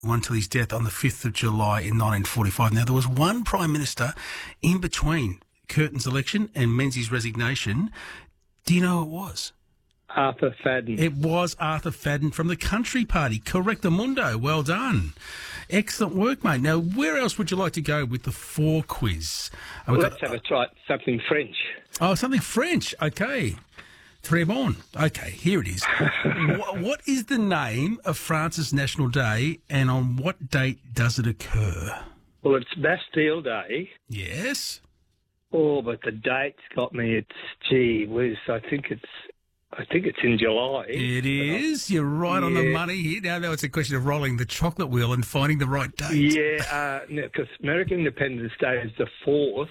until his death on the 5th of July in 1945. Now, there was one Prime Minister in between Curtin's election and Menzies' resignation. Do you know who it was? Arthur Fadden. It was Arthur Fadden from the Country Party. Correctamundo. Well done. Excellent work, mate. Now, where else would you like to go with the 4 quiz? Let's have a try at something French. Oh, something French. Okay. Très bon. Okay, here it is. What is the name of France's National Day, and on what date does it occur? Well, it's Bastille Day. Yes. Oh, but the date's got me. It's, gee whiz, I think it's in July. It is. You're right on the money here. Now it's a question of rolling the chocolate wheel and finding the right date. Yeah, because American Independence Day is the 4th.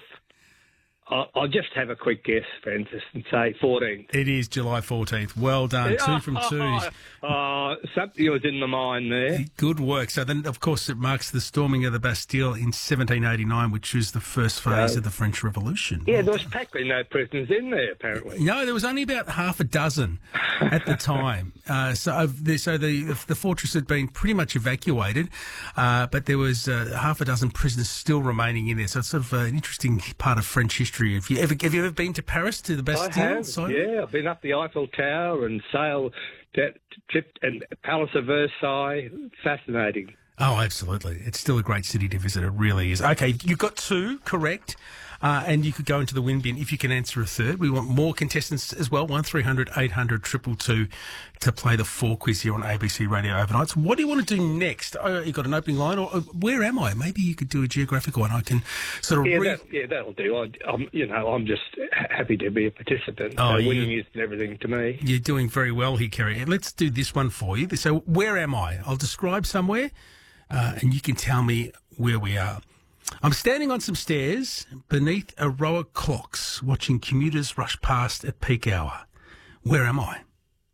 I'll just have a quick guess, Francis, and say 14th. It is July 14th. Well done. 2 from 2. Something was in my mind there. Good work. So then, of course, it marks the storming of the Bastille in 1789, which was the first phase of the French Revolution. Yeah, there was practically no prisoners in there, apparently. No, there was only about half a dozen at the time. So the fortress had been pretty much evacuated, but there was half a dozen prisoners still remaining in there. So it's sort of an interesting part of French history. Have you ever been to Paris, to the Bastille? I have, yeah. I've been up the Eiffel Tower and sailed that trip and Palace of Versailles. Fascinating. Oh, absolutely. It's still a great city to visit. It really is. Okay, you've got 2 correct, and you could go into the win bin if you can answer a third. We want more contestants as well, 1300 800 222 to play the 4 quiz here on ABC Radio Overnight. So what do you want to do next? You've got an opening line, or where am I? Maybe you could do a geographical one. I can sort of... that'll do. I'm just happy to be a participant. Winning is everything to me. You're doing very well here, Kerry. Let's do this one for you. So where am I? I'll describe somewhere, and you can tell me where we are. I'm standing on some stairs beneath a row of clocks, watching commuters rush past at peak hour. Where am I?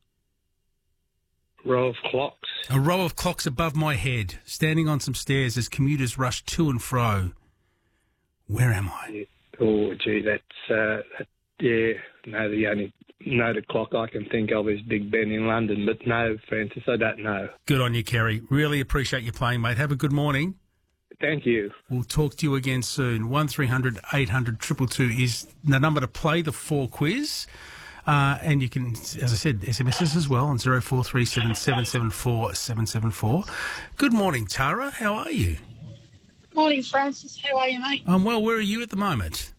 Row of clocks? A row of clocks above my head, standing on some stairs as commuters rush to and fro. Where am I? Yeah. Oh, gee, that's, no, the only noted clock I can think of is Big Ben in London, but no, Francis, I don't know. Good on you, Kerry. Really appreciate you playing, mate. Have a good morning. Thank you. We'll talk to you again soon. 1300 800 222 is the number to play the 4 quiz. And you can, as I said, SMSs as well on 0437 774 774. Good morning, Tara. How are you? Morning, Francis. How are you, mate? I'm well. Where are you at the moment?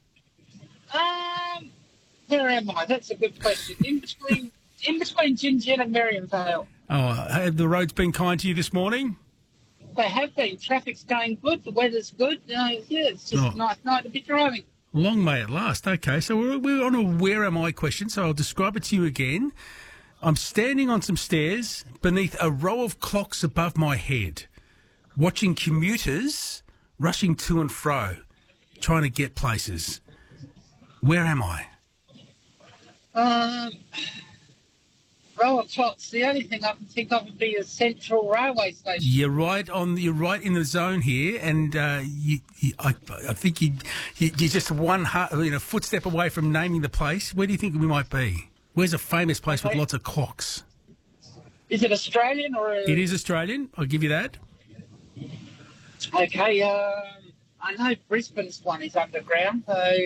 Where am I? That's a good question. In between Gin Gin and Merriamvale. Oh, have the roads been kind to you this morning? They have been. Traffic's going good. The weather's good. It's just a nice night to be driving. Long may it last. Okay, so we're on a where am I question, so I'll describe it to you again. I'm standing on some stairs beneath a row of clocks above my head, watching commuters rushing to and fro, trying to get places. Where am I? Row of clocks. The only thing I can think of would be a central railway station. You're right in the zone here, and I think you're just one footstep away from naming the place. Where do you think we might be? Where's a famous place with lots of clocks? Is it Australian or? It is Australian. I'll give you that. Okay. I know Brisbane's one is underground, so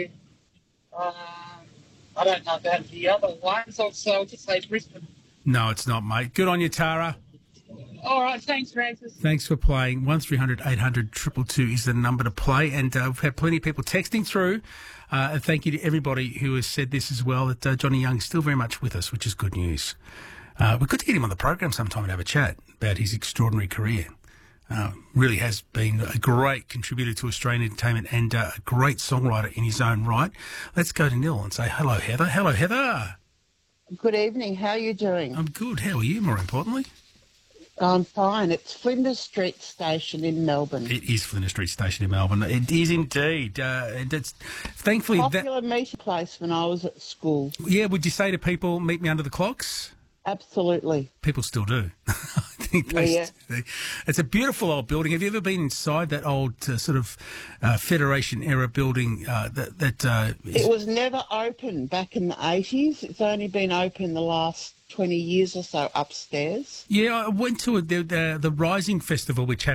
I don't know about the other ones. So I'll just say Brisbane. No, it's not, mate. Good on you, Tara. All right, thanks, Francis. Thanks for playing. 1300 800 222 is the number to play, and we've had plenty of people texting through. And thank you to everybody who has said this as well, that Johnny Young's still very much with us, which is good news. We're good to get him on the program sometime and have a chat about his extraordinary career. Really has been a great contributor to Australian entertainment and a great songwriter in his own right. Let's go to Neil and say hello, Heather. Hello, Heather. Good evening. How are you doing? I'm good. How are you, more importantly? I'm fine. It's Flinders Street Station in Melbourne. It is Flinders Street Station in Melbourne. It is indeed. And it's thankfully popular meeting place when I was at school. Yeah, would you say to people, meet me under the clocks? Absolutely. People still do. I think they still do. It's a beautiful old building. Have you ever been inside that old Federation-era building? It was never open back in the 80s. It's only been open the last 20 years or so upstairs. Yeah, I went to the Rising Festival, which happened